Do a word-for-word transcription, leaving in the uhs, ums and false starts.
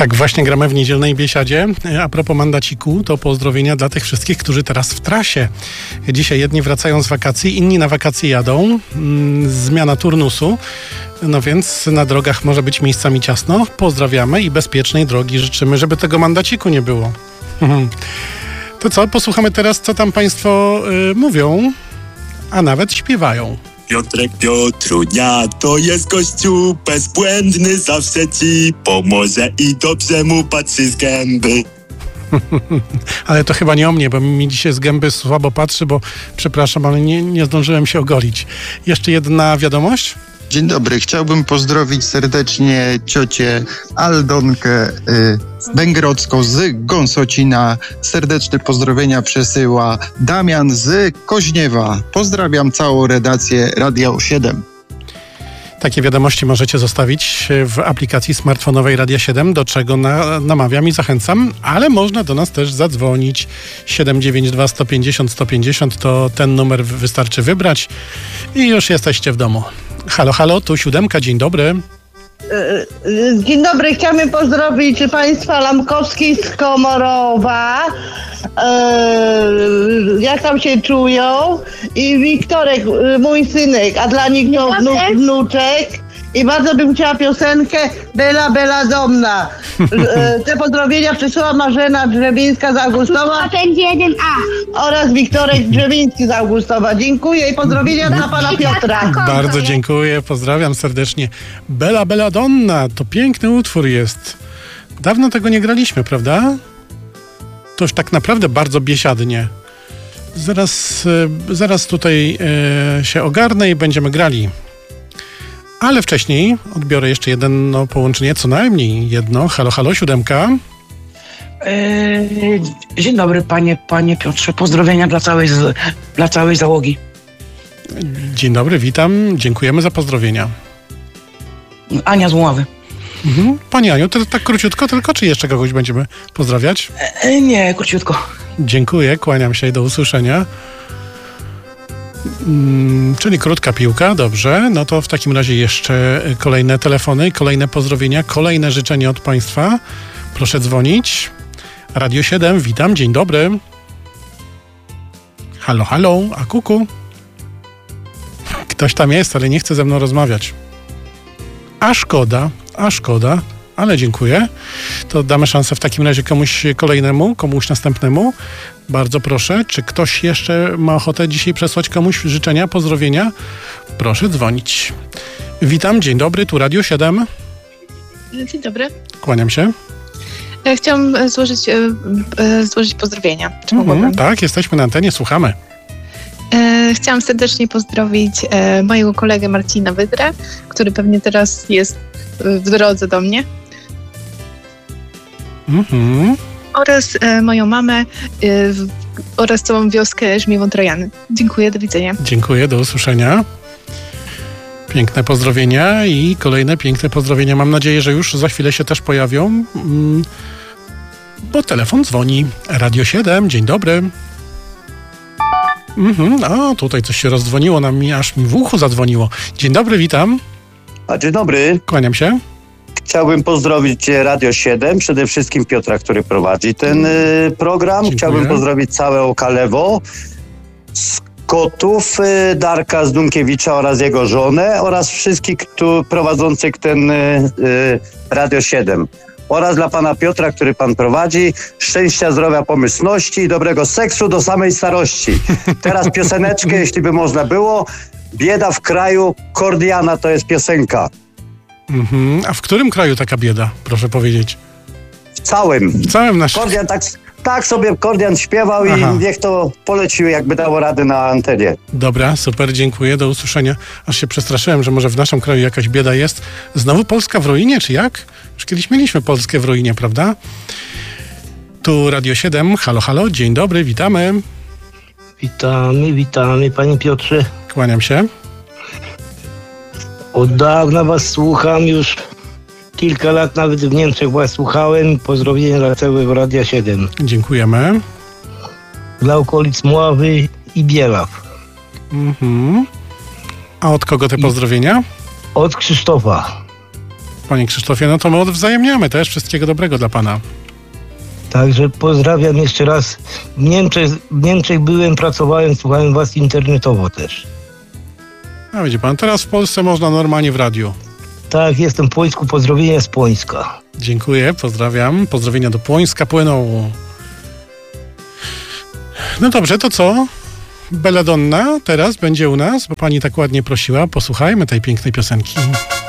Tak, właśnie gramy w niedzielnej biesiadzie. A propos mandaciku, to pozdrowienia dla tych wszystkich, którzy teraz w trasie. Dzisiaj jedni wracają z wakacji, inni na wakacje jadą. Zmiana turnusu. No więc na drogach może być miejscami ciasno. Pozdrawiamy i bezpiecznej drogi życzymy, żeby tego mandaciku nie było. To co? Posłuchamy teraz, co tam państwo y, mówią, a nawet śpiewają. Piotrek Piotrunia to jest gościu bezbłędny, zawsze ci pomoże i dobrze mu patrzy z gęby. Ale to chyba nie o mnie, bo mi dzisiaj z gęby słabo patrzy, bo przepraszam, ale nie, nie zdążyłem się ogolić. Jeszcze jedna wiadomość? Dzień dobry, chciałbym pozdrowić serdecznie ciocię Aldonkę y, Węgrodzką z Gąsocina. Serdeczne pozdrowienia przesyła Damian z Koźniewa. Pozdrawiam całą redakcję Radia siedem. Takie wiadomości możecie zostawić w aplikacji smartfonowej Radia siedem, do czego na, namawiam i zachęcam, ale można do nas też zadzwonić. siedem dziewięć dwa sto pięćdziesiąt sto pięćdziesiąt to ten numer wystarczy wybrać i już jesteście w domu. Halo, halo, tu siódemka, dzień dobry. Dzień dobry, chciałbym pozdrowić państwa Lamkowskich z Komorowa. Eee, jak tam się czują? I Wiktorek, mój synek, a dla nich to wnu, wnuczek. I bardzo bym chciała piosenkę Bela Bela Domna. Eee, te pozdrowienia przysyła Marzena Drzewińska z Augustowa jeden A oraz Wiktorek Drzewiński z Augustowa. Dziękuję i pozdrowienia dla pana Piotra. Bardzo dziękuję, pozdrawiam serdecznie. Bela Bela Donna, to piękny utwór jest. Dawno tego nie graliśmy, prawda? To już tak naprawdę bardzo biesiadnie. Zaraz, zaraz tutaj e, się ogarnę i będziemy grali. Ale wcześniej odbiorę jeszcze jedno połączenie, co najmniej jedno. Halo, halo, siódemka. Eee, dzień dobry, panie, panie Piotrze. Pozdrowienia dla całej, dla całej załogi. Dzień dobry, witam. Dziękujemy za pozdrowienia. Ania z Ławy. Mhm. Pani Aniu, to tak króciutko tylko, czy jeszcze kogoś będziemy pozdrawiać? E, nie, króciutko. Dziękuję, kłaniam się i do usłyszenia. Hmm, czyli krótka piłka, dobrze. No to w takim razie jeszcze kolejne telefony, kolejne pozdrowienia, kolejne życzenia od państwa. Proszę dzwonić. Radio siedem, witam, dzień dobry. Halo, halo, a kuku. Ktoś tam jest, ale nie chce ze mną rozmawiać. A szkoda, a szkoda, ale dziękuję. To damy szansę w takim razie komuś kolejnemu, komuś następnemu. Bardzo proszę, czy ktoś jeszcze ma ochotę dzisiaj przesłać komuś życzenia, pozdrowienia? Proszę dzwonić. Witam, dzień dobry, tu Radio siedem. Dzień dobry. Kłaniam się. Chciałam złożyć, złożyć pozdrowienia. Czy Mhm, mogłabym? tak, jesteśmy na antenie, słuchamy. Chciałam serdecznie pozdrowić mojego kolegę Marcina Wydrę, który pewnie teraz jest w drodze do mnie. Mhm. Oraz moją mamę oraz całą wioskę Żmiewą-Trojany. Dziękuję, do widzenia. Dziękuję, do usłyszenia. Piękne pozdrowienia i kolejne piękne pozdrowienia. Mam nadzieję, że już za chwilę się też pojawią, bo telefon dzwoni. Radio siedem, dzień dobry. Mhm, a tutaj coś się rozdzwoniło na mnie, aż mi w uchu zadzwoniło. Dzień dobry, witam. A dzień dobry. Kłaniam się. Chciałbym pozdrowić Radio siedem, przede wszystkim Piotra, który prowadzi ten y, program. Dziękuję. Chciałbym pozdrowić całe Okalewo, z Kotów, y, Darka z Dunkiewicza oraz jego żonę oraz wszystkich kto, prowadzących ten y, y, Radio siedem. Oraz dla pana Piotra, który pan prowadzi, szczęścia, zdrowia, pomyślności i dobrego seksu do samej starości. Teraz pioseneczkę, jeśli by można było. Bieda w kraju, Kordiana to jest piosenka. Mhm. A w którym kraju taka bieda, proszę powiedzieć? W całym. W całym naszym... Kordian tak, tak sobie Kordian śpiewał. Aha. I niech to polecił, jakby dało radę na antenie. Dobra, super, dziękuję, do usłyszenia. Aż się przestraszyłem, że może w naszym kraju jakaś bieda jest. Znowu Polska w ruinie, czy jak? Już kiedyś mieliśmy Polskę w ruinie, prawda? Tu Radio siedem, halo, halo, dzień dobry, witamy. Witamy, witamy, panie Piotrze. Kłaniam się. Od dawna was słucham, już kilka lat nawet w Niemczech was słuchałem. Pozdrowienia dla całego Radia siedem. Dziękujemy. Dla okolic Mławy i Bielaw. Mhm. A od kogo te pozdrowienia? Od Krzysztofa. panie Krzysztofie. No to my odwzajemniamy też. Wszystkiego dobrego dla pana. Także pozdrawiam jeszcze raz. W Niemczech, w Niemczech byłem, pracowałem, słuchałem was internetowo też. A widzi pan, teraz w Polsce można normalnie w radiu. Tak, jestem w Płońsku, pozdrowienia z Płońska. Dziękuję, pozdrawiam. Pozdrowienia do Płońska płyną. No dobrze, to co? Belladonna teraz będzie u nas, bo pani tak ładnie prosiła. Posłuchajmy tej pięknej piosenki.